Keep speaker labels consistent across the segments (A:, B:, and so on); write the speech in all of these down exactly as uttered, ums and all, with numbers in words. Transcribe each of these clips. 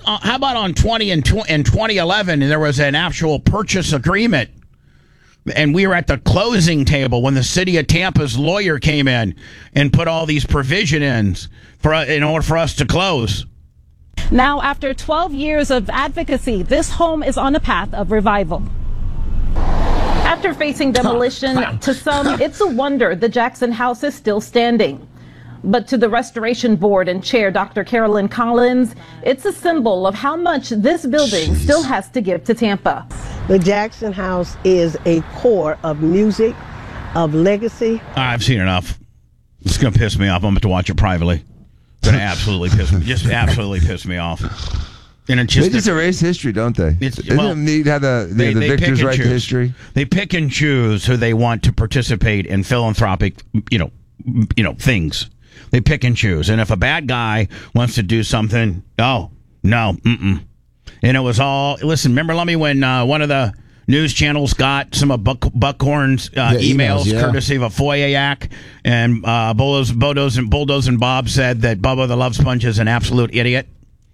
A: uh, how about on twenty and tw- in twenty eleven, there was an actual purchase agreement, and we were at the closing table when the city of Tampa's lawyer came in and put all these provision ins for in order for us to close.
B: Now, after twelve years of advocacy, this home is on a path of revival. After facing demolition, to some, it's a wonder the Jackson House is still standing. But to the Restoration Board and Chair Doctor Carolyn Collins, it's a symbol of how much this building Jeez. still has to give to Tampa.
C: The Jackson House is a core of music, of legacy.
A: I've seen enough. It's going to piss me off. I'm going to watch it privately. It's going to absolutely piss me, just absolutely piss me off. And it's just
D: they just erase history, don't they?
A: It's,
D: Isn't
A: well,
D: it neat how the, the,
A: they,
D: the
A: they
D: victors write
A: choose.
D: the history?
A: They pick and choose who they want to participate in philanthropic, you know, you know, things. They pick and choose. And if a bad guy wants to do something, oh, no, mm-mm. And it was all, listen, remember, Lummy, when uh, one of the news channels got some of Buck, Buckhorn's uh, emails,
E: emails yeah.
A: courtesy of a FOIA-act, and uh, Bulldoze, Bulldoze, and Bulldoze and Bob said that Bubba the Love Sponge is an absolute idiot.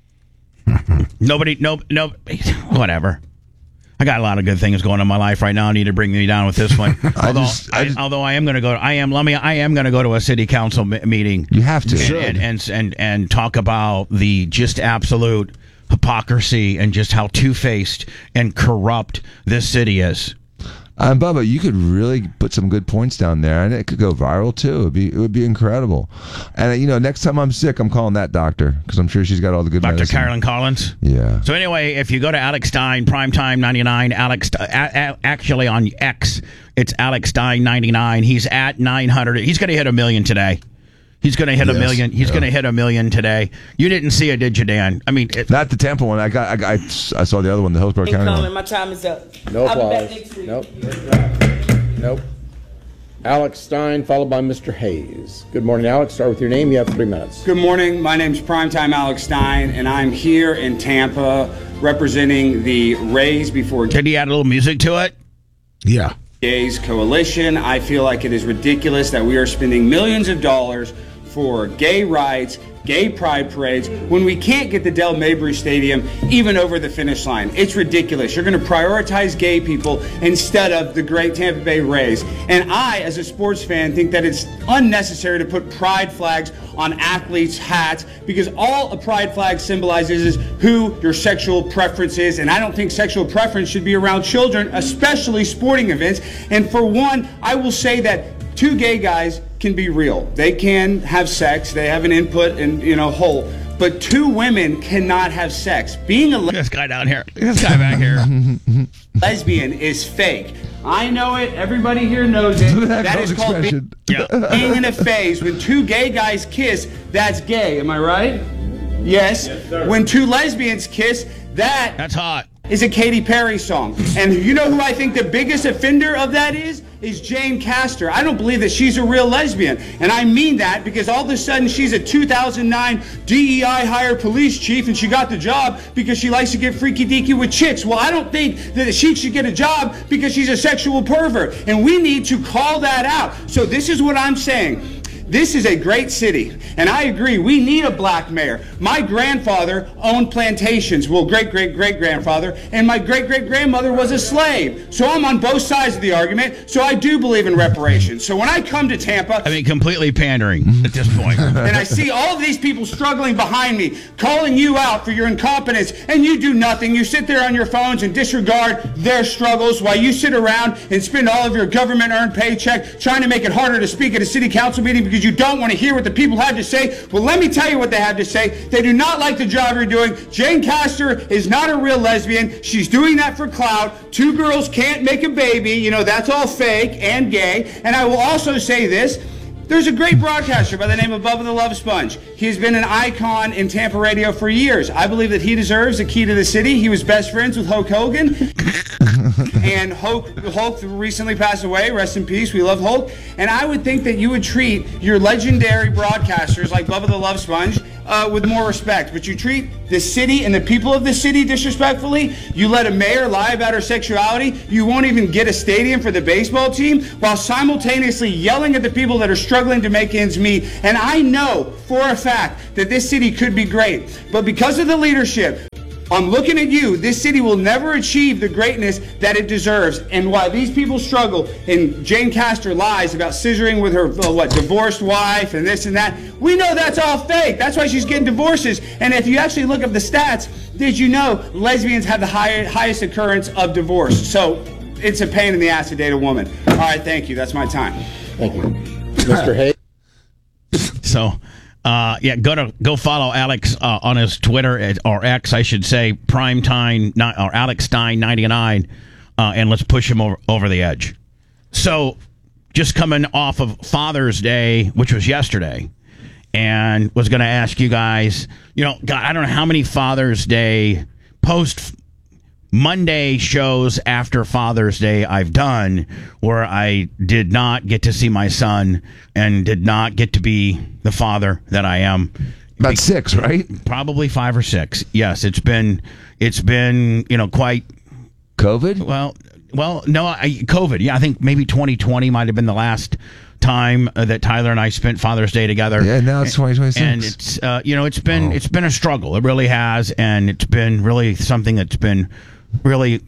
A: Nobody, no, no, whatever. I got a lot of good things going on in my life right now. I need to bring me down with this one. although, I just, I just, I, although I am going to go, I am, let me, I am going to go to a city council me- meeting.
D: You have to,
A: and, and, and and and talk about the just absolute hypocrisy and just how two-faced and corrupt this city is.
D: Um, Bubba, you could really put some good points down there, and it could go viral too. It'd be it would be incredible. And uh, you know, next time I'm sick, I'm calling that doctor because I'm sure she's got all the good
A: Doctor
D: medicine.
A: Carolyn Collins.
D: Yeah.
A: So anyway, if you go to Alex Stein Primetime ninety-nine, Alex a, a, actually on X, it's Alex Stein ninety-nine. He's at nine hundred. He's going to hit a million today. He's going to hit yes, a million. He's yeah. going to hit a million today. You didn't see it, did you, Dan? I mean, it,
D: not the Tampa one. I got. I, I, I saw the other one, the Hillsborough County
F: Colin,
D: one.
F: my time is up.
E: No
F: I'll
E: applause.
F: be back next week.
E: Nope. Nope. Alex Stein, followed by Mister Hayes. Good morning, Alex. Start with your name. You have three minutes.
G: Good morning. My name's Primetime Alex Stein, and I'm here in Tampa representing the Raise Before
A: Can you add a little music to it?
E: Yeah.
G: Gays Coalition. I feel like it is ridiculous that we are spending millions of dollars for gay rights, gay pride parades, when we can't get the Del Mabry Stadium even over the finish line. It's ridiculous. You're going to prioritize gay people instead of the great Tampa Bay Rays. And I, as a sports fan, think that it's unnecessary to put pride flags on athletes' hats because all a pride flag symbolizes is who your sexual preference is. And I don't think sexual preference should be around children, especially sporting events. And for one, I will say that two gay guys can be real. They can have sex. They have an input and, you know, whole. But two women cannot have sex. Being a le-
A: this guy down here, this guy back here,
G: lesbian is fake. I know it. Everybody here knows it.
D: that,
G: that is called being, yeah. being in a phase. When two gay guys kiss, that's gay. Am I right? Yes. yes when two lesbians kiss, that
A: that's hot.
G: Is a Katy Perry song. And you know who I think the biggest offender of that is? Is Jane Castor. I don't believe that she's a real lesbian. And I mean that because all of a sudden she's a two thousand nine D E I hired police chief and she got the job because she likes to get freaky deaky with chicks. Well, I don't think that she should get a job because she's a sexual pervert. And we need to call that out. So this is what I'm saying. This is a great city, and I agree, we need a black mayor. My grandfather owned plantations, well, great-great-great-grandfather, and my great-great-grandmother was a slave. So I'm on both sides of the argument, so I do believe in reparations. So when I come to Tampa...
A: I mean, completely pandering at this point.
G: And I see all of these people struggling behind me, calling you out for your incompetence, and you do nothing. You sit there on your phones and disregard their struggles while you sit around and spend all of your government-earned paycheck trying to make it harder to speak at a city council meeting because you don't want to hear what the people have to say. Well, let me tell you what they have to say. They do not like the job you're doing. Jane Castor is not a real lesbian. She's doing that for clout. Two girls can't make a baby. You know, that's all fake and gay. And I will also say this. There's a great broadcaster by the name of Bubba the Love Sponge. He's been an icon in Tampa radio for years. I believe that he deserves a key to the city. He was best friends with Hulk Hogan. And Hulk, Hulk recently passed away. Rest in peace. We love Hulk. And I would think that you would treat your legendary broadcasters like Bubba the Love Sponge uh, with more respect. But you treat the city and the people of the city disrespectfully. You let a mayor lie about her sexuality. You won't even get a stadium for the baseball team while simultaneously yelling at the people that are struggling to make ends meet. And I know for a fact that this city could be great. But because of the leadership, I'm looking at you. This city will never achieve the greatness that it deserves. And why these people struggle, and Jane Castor lies about scissoring with her, uh, what, divorced wife and this and that. We know that's all fake. That's why she's getting divorces. And if you actually look up the stats, did you know lesbians have the high, highest occurrence of divorce? So it's a pain in the ass to date a woman. All right, thank you. That's my time.
E: Thank you. Mister Hayes?
A: So, uh, yeah, go to go follow Alex uh, on his Twitter at, or X, I should say, Primetime or Alex Stein ninety-nine, uh, and let's push him over, over the edge. So, just coming off of Father's Day, which was yesterday, and was going to ask you guys, you know, God, I don't know how many Father's Day post Monday shows after Father's Day I've done where I did not get to see my son and did not get to be the father that I am.
D: About six, right?
A: Probably five or six. Yes, it's been it's been, you know, quite
D: COVID?
A: well, well, no, I, COVID. Yeah, I think maybe twenty twenty might have been the last time uh, that Tyler and I spent Father's Day together.
D: Yeah, now it's twenty twenty-six.
A: And it's uh, you know, it's been
D: Oh.
A: it's been a struggle. It really has, and it's been really something that's been really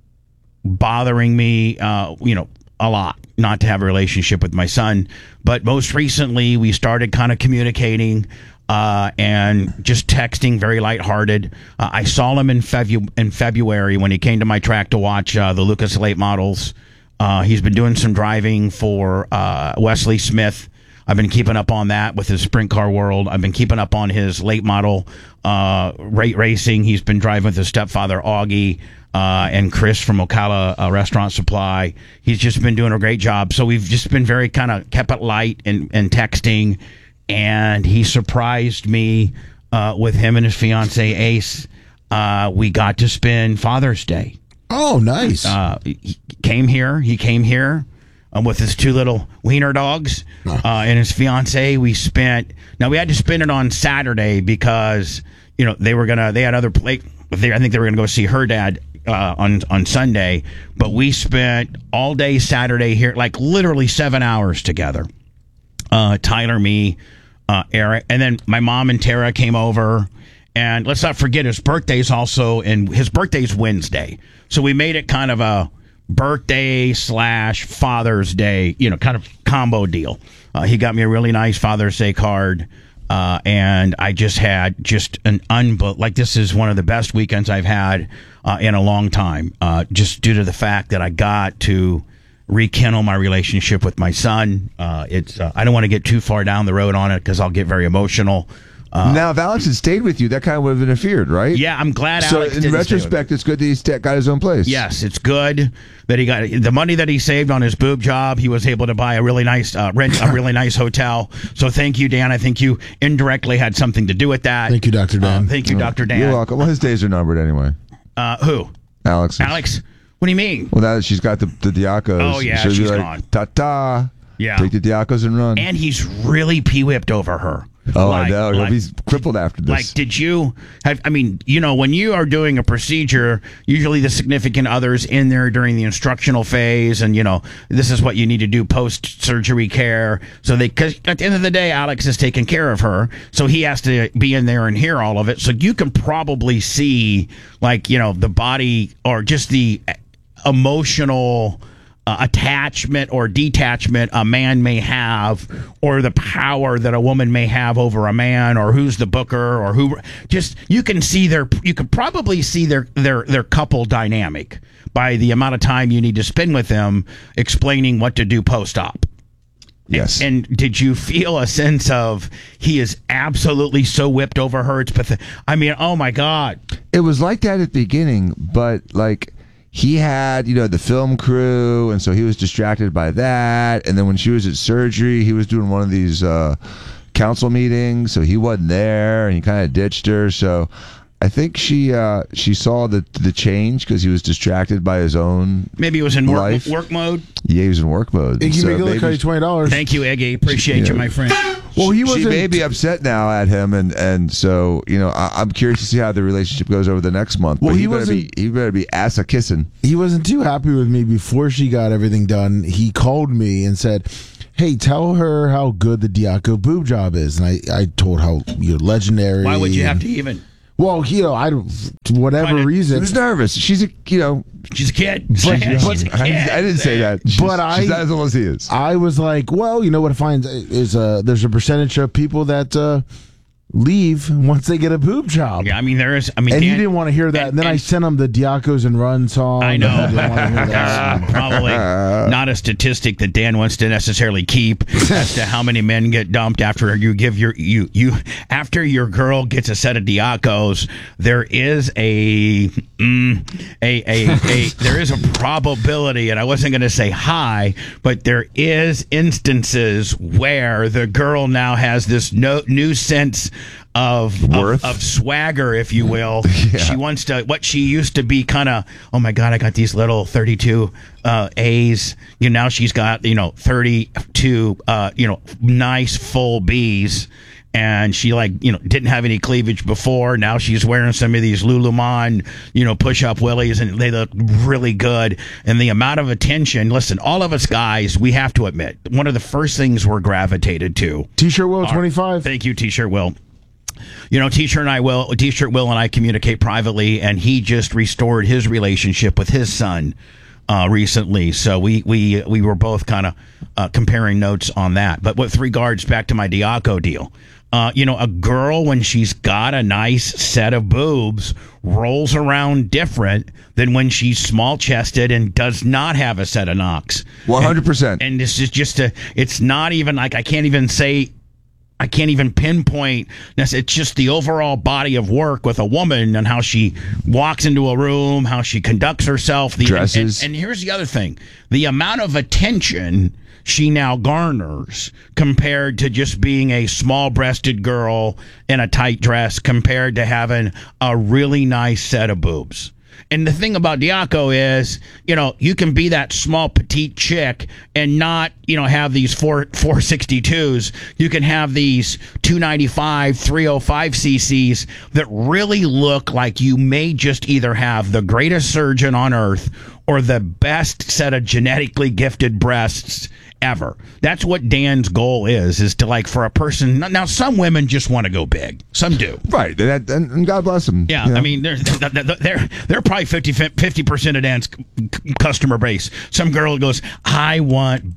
A: bothering me, uh, you know, a lot, not to have a relationship with my son. But most recently, we started kind of communicating uh, and just texting, very lighthearted. Uh, I saw him in, Febu- in February when he came to my track to watch uh, the Lucas Late Models. Uh, he's been doing some driving for uh, Wesley Smith. I've been keeping up on that with his Sprint Car World. I've been keeping up on his late model uh, rate racing. He's been driving with his stepfather, Augie, uh, and Chris from Ocala uh, Restaurant Supply. He's just been doing a great job. So we've just been very kind of kept it light and, and texting. And he surprised me uh, with him and his fiance, Ace. Uh, we got to spend Father's Day.
F: Oh, nice.
A: Uh, he came here. He came here. Um, with his two little wiener dogs uh, and his fiance. We spent, now we had to spend it on Saturday because, you know, they were going to, they had other play, they, I think they were going to go see her dad uh, on, on Sunday, but we spent all day Saturday here, like literally seven hours together. Uh, Tyler, me, uh, Eric, and then my mom and Tara came over. And let's not forget his birthday's also, and his birthday's Wednesday. So we made it kind of a birthday slash Father's Day, you know, kind of combo deal. Uh, he got me a really nice Father's Day card, uh, and I just had just an unbel- like this is one of the best weekends I've had uh, in a long time, uh, just due to the fact that I got to rekindle my relationship with my son. Uh, it's uh, I don't want to get too far down the road on it because I'll get very emotional. Uh,
D: now, if Alex had stayed with you, that kind of would have interfered, right?
A: yeah, I'm glad
D: So,
A: Alex
D: in
A: didn't stay with me.
D: retrospect, it's good that he's got his own place.
A: Yes, it's good that he got the money that he saved on his boob job. He was able to buy a really nice uh, rent, a really nice hotel. So thank you, Dan. I think you indirectly had something to do with that.
F: Thank you, Doctor Dan.
A: Uh, thank you, Doctor Dan.
D: You're welcome. Well, his days are numbered anyway.
A: Uh, who?
D: Alex.
A: Alex? What do you mean?
D: Well, now that she's got the, the Diacos.
A: Oh, yeah,
D: she'll be
A: she's
D: like,
A: gone.
D: Ta-ta.
A: Yeah.
D: Take the Diacos and run.
A: And he's really pee-whipped over her.
D: oh,
A: Like-
D: I know.
A: like-
D: He's crippled after this.
A: Like, did you have, I mean, you know, when you are doing a procedure, usually the significant other's in there during the instructional phase, and, you know, this is what you need to do post surgery care. So they, because at the end of the day, Alex is taking care of her. So he has to be in there and hear all of it. So you can probably see, like, you know, the body or just the emotional Uh, attachment or detachment a man may have, or the power that a woman may have over a man, or who's the booker, or who just you can see their you can probably see their their their couple dynamic by the amount of time you need to spend with them explaining what to do post-op.
D: yes.
A: And did you feel a sense of he is absolutely so whipped over her? It's pathetic. I mean, oh my God.
D: It was like that at the beginning, but like he had, you know, the film crew, and so he was distracted by that. And then when she was at surgery, he was doing one of these uh, council meetings, so he wasn't there, and he kind of ditched her. So I think she uh, she saw the the change because he was distracted by his own.
A: Maybe he was in work,
D: Life.
A: work mode.
D: Yeah, he was in work mode.
F: Iggy
D: So
F: McGill
D: maybe
F: cut you twenty dollars.
A: Thank you, Iggy. Appreciate
D: Yeah.
A: you, my friend.
F: Well, he
D: she
F: wasn't.
D: may be upset now at him, and, and so you know I, I'm curious to see how the relationship goes over the next month.
F: Well,
D: but he,
F: he
D: better be
F: wasn't-
D: he better be ass a kissing.
F: he wasn't too happy with me before she got everything done. He called me and said, "Hey, tell her how good the Diaco boob job is." And I, I told how you're legendary.
A: Why would you have
F: and-
A: to even?
F: Well, you know, I don't, for whatever
A: Right,
F: reason.
D: Who's nervous? She's a, you know,
A: She's a kid.
F: But-
A: She's a kid.
D: I, I didn't say that. She's,
F: But I-
D: she's not as old as he is.
F: I was like, well, you know what I find is uh, there's a percentage of people that uh, leave once they get a boob job.
A: Yeah, I mean there is. I mean,
F: And
A: Dan,
F: you didn't want to hear that. And,
A: and-
F: then I
A: and-
F: sent him the Diacos and Run song.
A: I know.
F: I didn't want to hear that
A: That's
F: song.
A: probably not a statistic that Dan wants to necessarily keep as to how many men get dumped after you give your you you after your girl gets a set of Diacos. There is a mm, a, a a there is a probability, and I wasn't going to say high, but there is instances where the girl now has this no, new sense of
D: Worth?
A: of, of swagger, if you will. She wants to what she used to be kind of, oh my God, I got these little thirty-two uh, A's. You know, now she's got, you know, thirty-two, uh, you know, nice full B's. And she like, you know, didn't have any cleavage before. Now she's wearing some of these Lululemon, you know, push-up willies, and they look really good. And the amount of attention, listen, all of us guys, we have to admit, one of the first things we're gravitated to.
F: T-shirt Will twenty-five.
A: Thank you, T-shirt Will. You know, T-shirt and I will, T-shirt Will and I communicate privately, and he just restored his relationship with his son uh, recently. So we we we were both kind of uh, comparing notes on that. But with regards back to my Diaco deal, uh, you know, a girl when she's got a nice set of boobs rolls around different than when she's small-chested and does not have a set of knocks.
D: one hundred percent.
A: And this is just a. It's not even like I can't even say. I can't even pinpoint. It's just the overall body of work with a woman and how she walks into a room, how she conducts herself. The,
D: Dresses.
A: And, and here's the other thing. The amount of attention she now garners compared to just being a small-breasted girl in a tight dress compared to having a really nice set of boobs. And the thing about Diaco is, you know, you can be that small petite chick and not, you know, have these four four sixty-twos. You can have these two ninety-five, three oh five cc's that really look like you may just either have the greatest surgeon on earth or the best set of genetically gifted breasts ever. That's what Dan's goal is, is to like for a person. Now, some women just want to go big. Some do.
D: Right. And, and, and God bless them.
A: Yeah,
D: you know?
A: I mean, they're they're they're probably fifty percent of Dan's c- customer base. Some girl goes, I want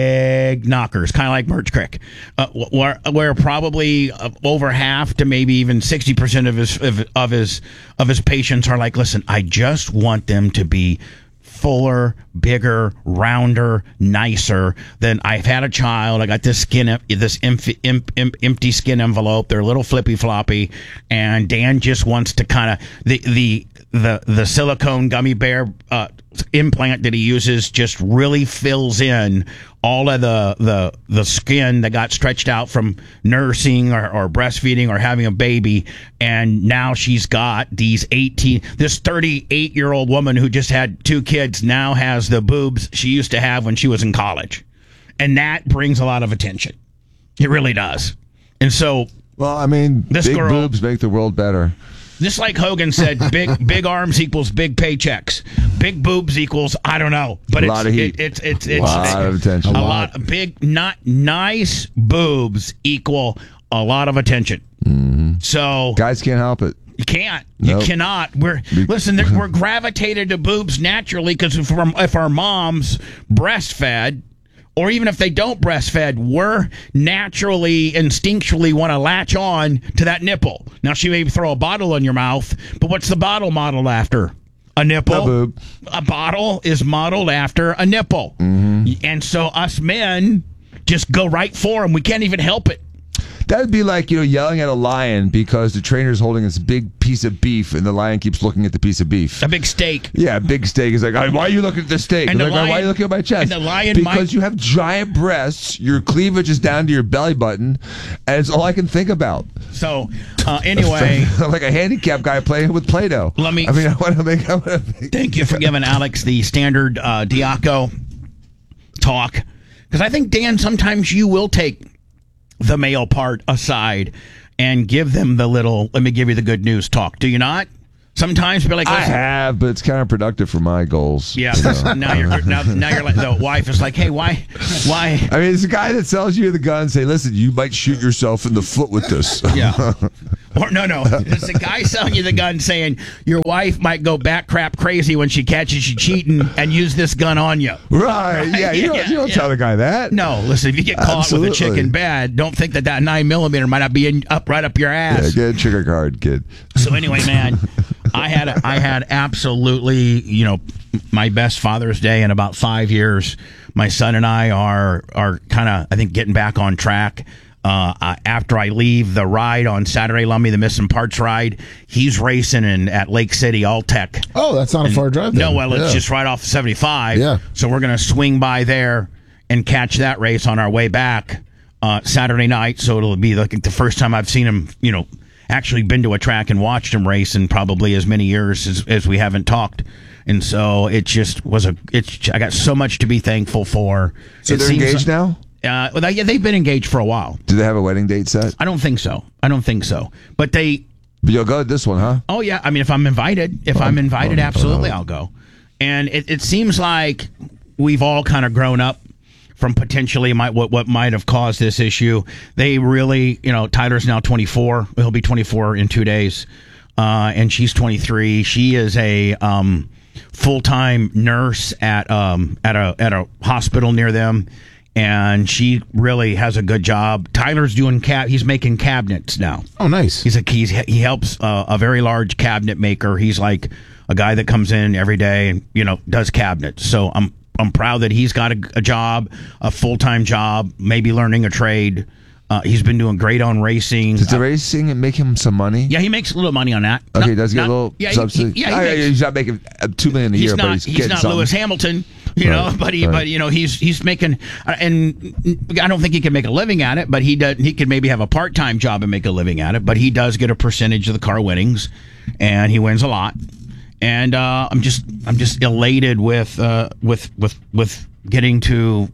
A: big knockers, kind of like Merch Crick, uh, where where probably uh, over half to maybe even sixty percent of his of, of his of his patients are like, listen, I just want them to be fuller, bigger, rounder, nicer. Than I've had a child. I got this skin, this empty, empty skin envelope. They're a little flippy floppy, and Dan just wants to kind of the the the the silicone gummy bear uh, implant that he uses just really fills in all of the the the skin that got stretched out from nursing or, or breastfeeding or having a baby, and now she's got these eighteen this thirty-eight year old woman who just had two kids now has the boobs she used to have when she was in college, and that brings a lot of attention. It really does. And so,
D: well, I mean,
A: this
D: big
A: girl,
D: boobs make the world better.
A: Just like Hogan said, big big arms equals big paychecks. Big boobs equals I don't know, but
D: a
A: it's
D: lot of heat.
A: It, it's it's it's
D: a lot of attention.
A: A
F: A
A: lot of big, not nice boobs equal a lot of attention.
D: Mm-hmm.
A: So
D: guys can't help it.
A: you can't,
D: Nope.
A: you cannot. We're listen. there- We're gravitated to boobs naturally because if, our- if our moms breastfed. Or even if they don't breastfed, we're naturally, instinctually want to latch on to that nipple. Now, she may throw a bottle in your mouth, but what's the bottle modeled after? A nipple.
D: A boob.
A: A bottle is modeled after a nipple.
D: Mm-hmm.
A: And so us men just go right for them. We can't even help it.
D: That would be like, you know, yelling at a lion because the trainer's holding this big piece of beef and the lion keeps looking at the piece of beef.
A: A big steak.
D: Yeah, big steak. Is like, why are you looking at the steak?
A: And the
D: like, why are
A: lion-
D: you looking at my chest?
A: and the lion
D: because
A: might-
D: you have giant breasts, your cleavage is down to your belly button, and it's all I can think about.
A: So, uh, anyway.
D: Like a handicapped guy playing with Play-Doh.
A: Let me-
D: I mean, I want to make... I want to make
A: Thank you for giving Alex the standard uh, Diaco talk. Because I think, Dan, sometimes you will take the male part aside and give them the little, let me give you the good news talk. Do you not? Sometimes be like,
D: I
A: listen,
D: have, but it's counterproductive for my goals.
A: yeah.
D: you know?
A: Now you're now, now you're like the wife is like, hey, why, why?
D: I mean, it's a guy that sells you the gun and say, listen, you might shoot yourself in the foot with this.
A: Yeah. Or no, no. It's the guy selling you the gun saying your wife might go back crap crazy when she catches you cheating and use this gun on you.
D: Right. Yeah. You don't,
A: Yeah,
D: you don't
A: yeah.
D: tell the guy that.
A: No, listen, if you get caught with a chick
D: Absolutely.
A: in bed, don't think that that nine millimeter might not be in, up right up your
D: Yeah,
A: ass.
D: get a trigger card, kid.
A: So anyway, man, I had a, I had absolutely, you know, my best Father's Day in about five years. My son and I are are kind of, I think, getting back on track. Uh, uh, after I leave the ride on Saturday, Lummy, the Missing Parts ride, he's racing in at Lake City Alltech.
F: Oh, that's not a far drive.
A: No,
F: then.
A: well, it's
F: Yeah.
A: just right off seventy-five.
F: Yeah.
A: So we're going to swing by there and catch that race on our way back uh, Saturday night. So it'll be like the first time I've seen him, you know, actually been to a track and watched him race in probably as many years as, as we haven't talked. And so it just was a, it's, I got so much to be thankful for.
D: So
A: It
D: they're
A: seems
D: engaged
A: like-
D: now?
A: Uh, well, they, yeah, they've been engaged for a while.
D: Do they have a wedding date set?
A: I don't think so. I don't think so. But they,
D: But you'll go to this one, huh?
A: oh yeah, I mean, if I'm invited, if I'm invited, absolutely, I'll go. And it, it seems like we've all kind of grown up from potentially might what what might have caused this issue. They really, you know, Tyler's now twenty-four. He'll be twenty-four in two days, uh, and she's twenty-three. She is a um, full-time nurse at um, at a at a hospital near them. And she really has a good job. Tyler's doing cab. He's making cabinets now.
F: Oh, nice.
A: He's a he's, he helps uh, a very large cabinet maker. He's like a guy that comes in every day and you know does cabinets. So I'm I'm proud that he's got a, a job, a full time job, maybe learning a trade. Uh, he's been doing great on racing.
D: Does the
A: Uh,
D: racing make him some money?
A: yeah, he makes a little money on that.
D: Okay,
A: Not-
D: does he get
A: not-
D: a little
A: yeah, he-
D: subsidy?
A: he- yeah, he
D: I-
A: makes-
D: he's not making uh, two million a
A: he's
D: year,
A: not
D: but he's,
A: he's
D: getting
A: not
D: something.
A: Lewis Hamilton, you know,
D: Right,
A: but he
D: right.
A: but you know he's he's making uh, and I don't think he can make a living at it, but he does he could maybe have a part time job and make a living at it, but he does get a percentage of the car winnings, and he wins a lot. And uh, I'm just I'm just elated with uh, with with with getting to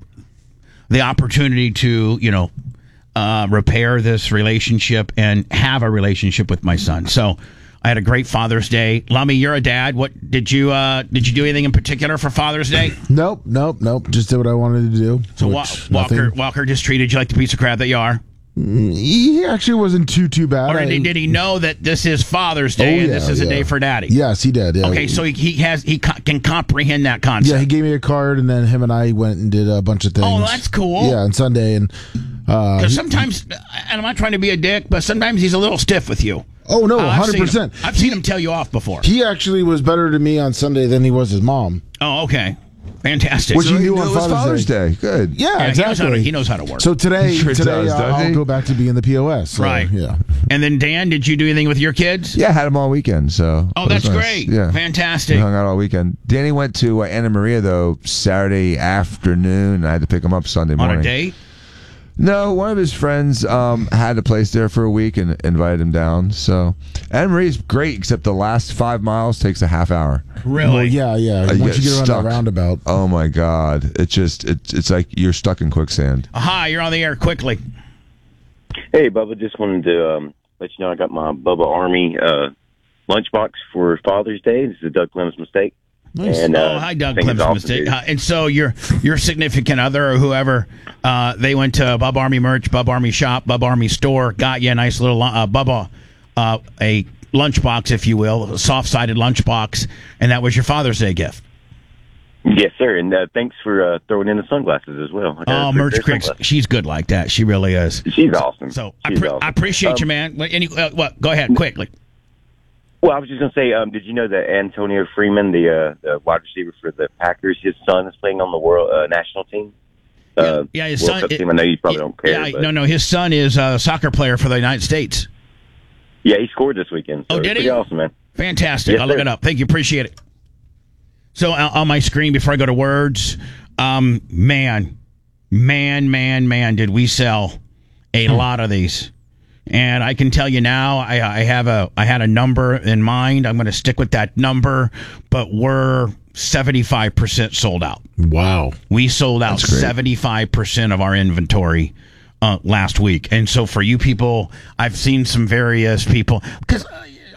A: the opportunity to you know uh, repair this relationship and have a relationship with my son. So I had a great Father's Day. Lummy, you're a dad. What did you uh, did you do anything in particular for Father's Day?
F: Nope, nope, nope. Just did what I wanted to do.
A: So Wa-
F: which,
A: Walker
F: nothing.
A: Walker just treated you like the piece of crap that you are.
F: He actually wasn't too too bad.
A: Or did he,
F: I-
A: did he know that this is Father's Day
F: Oh,
A: and this
F: yeah,
A: is a
F: yeah.
A: day for Daddy?
F: Yes, he did. Yeah.
A: Okay, so he, he has he co- can comprehend that concept.
F: Yeah, he gave me a card, and then him and I went and did a bunch of things.
A: Oh, that's cool.
F: Yeah, on Sunday, and uh,
A: Because
F: he-
A: sometimes, and I'm not trying to be a dick, but sometimes he's a little stiff with you.
F: oh no,
A: Uh, I've
F: hundred
A: seen him.
F: percent.
A: I've seen him tell you off before.
F: He actually was better to me on Sunday than he was his mom.
A: Oh, okay, fantastic.
F: Which
D: So
F: he
D: he
F: knew
D: knew
F: on
D: it was
F: Father's
D: Father's
F: Day.
D: Day. Good.
F: Yeah,
A: Yeah,
F: exactly.
A: He knows, how to, he knows how to work.
F: So today,
D: Sure
F: today
D: does,
F: I'll,
D: doesn't he?
F: I'll go back to being the P O S. So,
A: right.
F: Yeah.
A: And then Dan, did you do anything with your kids?
D: Yeah, I had him all weekend. So.
A: Oh,
D: it was
A: that's
D: nice.
A: great.
D: Yeah.
A: Fantastic.
D: We hung out all weekend. Danny went to uh, Anna Maria though Saturday afternoon. And I had to pick him up Sunday
A: On
D: morning.
A: a date?
D: No, one of his friends um, had a place there for a week and invited him down. So Anna Maria's great, except the last five miles takes a half hour.
A: Really?
F: Well, yeah, yeah.
D: Uh, you
F: Once
D: get
F: you get around
D: stuck.
F: that roundabout.
D: Oh my God! It just it's it's like you're stuck in quicksand.
A: Hi, you're on the air quickly.
H: Hey, Bubba, just wanted to um, let you know I got my Bubba Army uh, lunchbox for Father's Day. This is Doug Clem's mistake.
F: Nice.
H: And, uh,
A: Oh, hi, Doug
H: I think
A: Clem's
H: it's awesome,
A: mistake.
H: dude.
A: Uh, and so your your significant other or whoever, uh, they went to Bub Army merch, Bub Army shop, Bub Army store, got you a nice little uh, Bubba, uh, a lunchbox, if you will, a soft-sided lunchbox, and that was your Father's Day gift.
H: Yes, sir. And uh, thanks for uh, throwing in the sunglasses as well. I got
A: Oh,
H: a
A: Merch
H: pair of
A: Cricks,
H: sunglasses.
A: she's good like that. She really is.
H: She's awesome.
A: So I,
H: She's
A: pre-
H: awesome.
A: I appreciate
H: Um,
A: you, man. What, any, uh, what? Go ahead, quickly.
H: Well, I was just going to say, um, did you know that Antonio Freeman, the, uh, the wide receiver for the Packers, his son is playing on the world uh, national team? Uh,
A: Yeah, his
H: World
A: son.
H: Cup team. I know you probably don't care.
A: Yeah,
H: but
A: no, no. His son is a soccer player for the United States.
H: Yeah, he scored this weekend. So
A: Oh,
H: it's
A: did he?
H: pretty awesome, man.
A: Fantastic.
H: Yes,
A: I'll look
H: sir.
A: it up. Thank you. Appreciate it. So uh, on my screen before I go to words, um, man, man, man, man, did we sell a lot of these? And I can tell you now, I, I have a I had a number in mind. I'm going to stick with that number, but we're seventy-five percent sold out.
F: Wow.
A: We sold out
D: That's great.
A: seventy-five percent of our inventory uh, last week. And so for you people, I've seen some various people, because uh,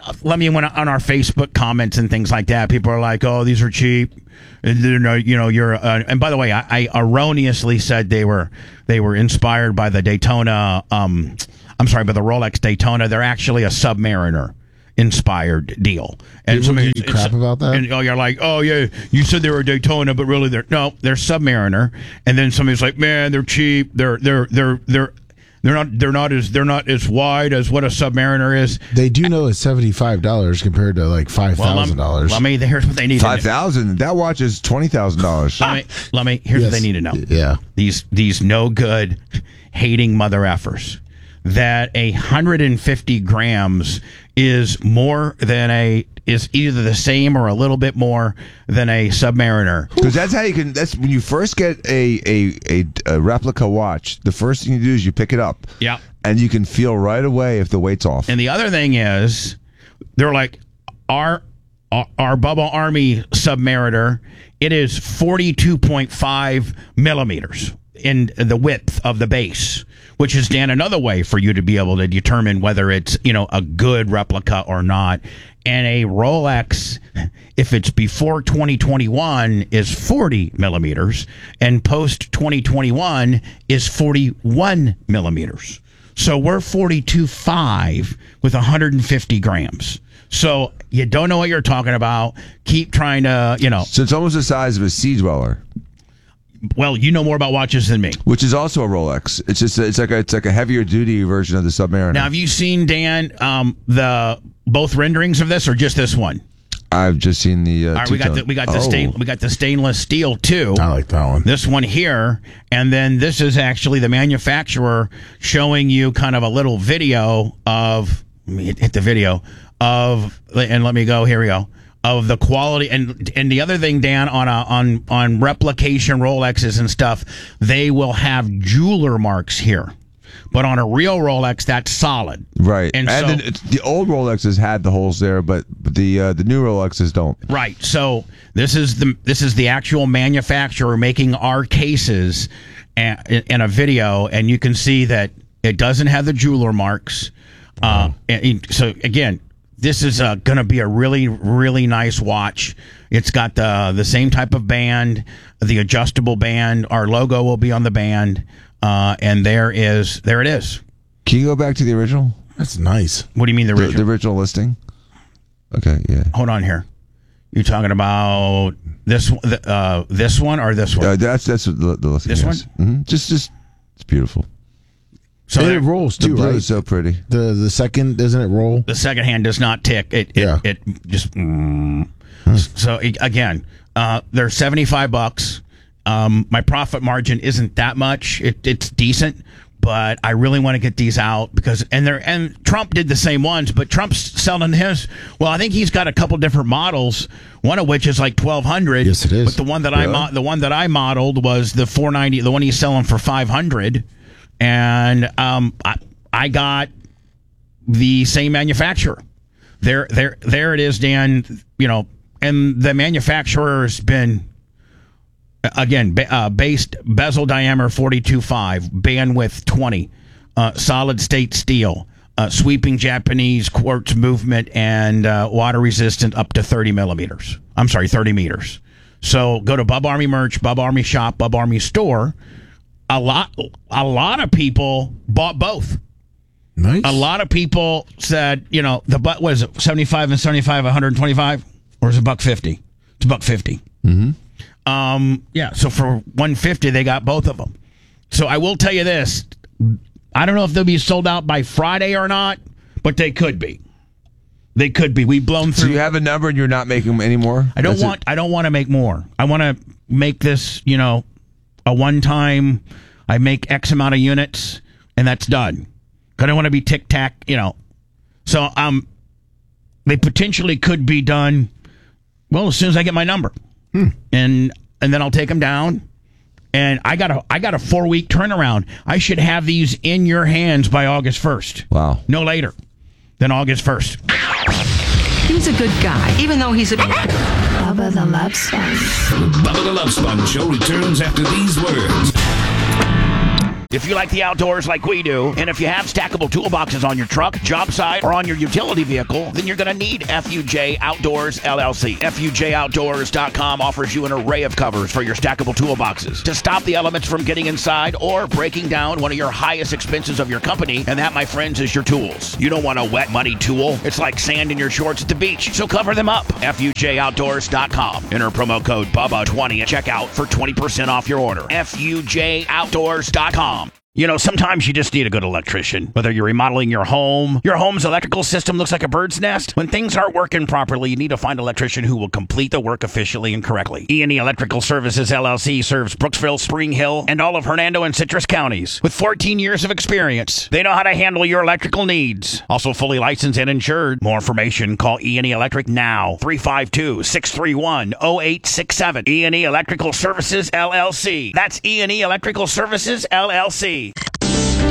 A: let me went on our Facebook comments and things like that. People are like, "Oh, these are cheap." And they're not, you know, you're. Uh, and by the way, I, I erroneously said they were they were inspired by the Daytona. Um, I'm sorry, by the Rolex Daytona. They're actually a Submariner inspired deal. And
F: People
A: somebody
F: give you crap about that?
A: And oh, you're like, oh yeah, you said they were Daytona, but really they're no, they're Submariner. And then somebody's like, man, they're cheap. They're they're they're they're. They're not. They're not as. They're not as wide as what a Submariner is.
F: They do know it's seventy-five dollars compared to like five thousand
A: well,
F: dollars.
A: Let me. Here's what they need.
D: Five thousand. That watch is twenty thousand dollars.
A: Let me. Let me. Here's
F: Yes.
A: what they need to know.
F: Yeah.
A: These these no good, hating mother effers. That a hundred and fifty grams is more than a is either the same or a little bit more than a Submariner.
D: Because that's how you can. That's when you first get a, a a a replica watch. The first thing you do is you pick it up.
A: Yeah.
D: And you can feel right away if the weight's off.
A: And the other thing is, they're like our our, our Bubba Army Submariner. It is forty-two point five millimeters in the width of the base, which is, Dan, another way for you to be able to determine whether it's, you know, a good replica or not. And a Rolex, if it's before twenty twenty-one, is forty millimeters, and post twenty twenty-one is forty-one millimeters. So we're forty-two point five with one hundred fifty grams. So you don't know what you're talking about. Keep trying to, you know.
D: So it's almost the size of a Sea Dweller.
A: Well, you know more about watches than me.
D: Which is also a Rolex. It's just it's like a, it's like a heavier duty version of the Submariner.
A: Now, have you seen, Dan, um, the both renderings of this, or just this one?
D: I've just seen the. Uh,
A: All right, we got the we got the
D: oh.
A: stain, we got the stainless steel too.
F: I like that one.
A: This one here, and then this is actually the manufacturer showing you kind of a little video of. Let me hit, hit the video of, and let me go. Here we go. Of the quality, and and the other thing, Dan, on a, on on replication Rolexes and stuff, they will have jeweler marks here, but on a real Rolex, that's solid,
D: Right,
A: And,
D: and,
A: so,
D: then it's, the old Rolexes had the holes there, but the uh, the new Rolexes don't.
A: right. So this is the this is the actual manufacturer making our cases a- in a video, and you can see that it doesn't have the jeweler marks. Uh, and, so again. This is uh, going to be a really, really nice watch. It's got the the same type of band, the adjustable band. Our logo will be on the band, uh, and there is there it is.
D: Can you go back to the original?
F: That's nice.
A: What do you mean the
D: The,
A: original?
D: the original listing. Okay, yeah.
A: Hold on here. You're talking about this the, uh, this one or this one?
D: Uh, that's that's the, the listing.
A: This
D: yes. Mm-hmm. Just just it's beautiful.
A: so
F: And
A: there-
F: it rolls
D: The
F: too,
D: blue
F: right?
D: is so pretty.
F: The the second, doesn't it roll?
A: the second hand does not tick. It it,
F: Yeah.
A: it just. Mm. So it- again, uh, they're seventy-five bucks. Um, my profit margin isn't that much. It, it's decent, but I really want to get these out because and they're and Trump did the same ones, but Trump's selling his. Well, I think he's got a couple different models. One of which is like twelve hundred.
F: Yes, it is.
A: But the one that I
D: Really?
A: mo- the one that I modeled was the four ninety. The one he's selling for five hundred, and um, I I got the same manufacturer. There, there, there it is, Dan. You know, and the manufacturer's been again ba- uh, based bezel diameter forty-two point five, bandwidth twenty, uh, solid state steel, uh, sweeping Japanese quartz movement, and uh, water resistant up to thirty millimeters. I'm sorry, thirty meters. So go to Bub Army merch, Bub Army shop, Bub Army store. A lot, a lot of people bought both.
F: Nice.
A: A lot of people said, you know, the butt was it seventy-five and seventy-five, one hundred twenty-five, or is it buck fifty? It's buck fifty. Mm-hmm. Um, yeah. So for one fifty, they got both of them. So I will tell you this: I don't know if they'll be sold out by Friday or not, but they could be. They could be. We've blown
D: So
A: through.
D: you have a number and you're not making them anymore?
A: I don't
D: That's it?
A: want. I don't want to make more. I want to make this, you know, a one-time. I make X amount of units, and that's done. I don't want to be tic tac, you know. So um, they potentially could be done. Well, as soon as I get my number, hmm. and and then I'll take them down. And I got a I got a four week turnaround. I should have these in your hands by August first.
D: Wow.
A: No later than August first.
I: He's a good guy, even though he's a...
J: Bubba the Love Sponge.
K: Bubba the Love Sponge show returns after these words.
A: If you like the outdoors like we do, and if you have stackable toolboxes on your truck, job site, or on your utility vehicle, then you're going to need F U J Outdoors L L C. F U J Outdoors dot com offers you an array of covers for your stackable toolboxes to stop the elements from getting inside or breaking down one of your highest expenses of your company, and that, my friends, is your tools. You don't want a wet, muddy tool. It's like sand in your shorts at the beach, so cover them up. F U J Outdoors dot com. Enter promo code Bubba twenty at checkout for twenty percent off your order. F U J Outdoors dot com. You know, sometimes you just need a good electrician. Whether you're remodeling your home, your home's electrical system looks like a bird's nest. When things aren't working properly, you need to find an electrician who will complete the work efficiently and correctly. E and E Electrical Services L L C serves Brooksville, Spring Hill, and all of Hernando and Citrus counties. With fourteen years of experience, they know how to handle your electrical needs. Also fully licensed and insured. More information, call E and E Electric now. three five two, six three one, zero eight six seven. E and E Electrical Services L L C. That's E and E Electrical Services L L C.